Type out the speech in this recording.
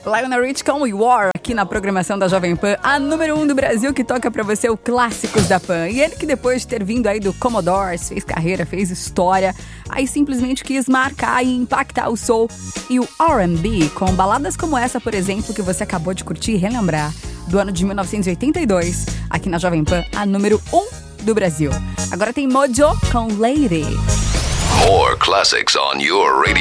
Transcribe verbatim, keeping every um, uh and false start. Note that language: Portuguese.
Lionel Richie com We War, aqui na programação da Jovem Pan, a número um do Brasil, que toca pra você o Clássicos da Pan. E ele que depois de ter vindo aí do Commodores, fez carreira, fez história, aí simplesmente quis marcar e impactar o soul e o R and B, com baladas como essa, por exemplo, que você acabou de curtir e relembrar, do ano de mil novecentos e oitenta e dois, aqui na Jovem Pan, a número um do Brasil. Agora tem Mojo com Lady. More classics on your radio.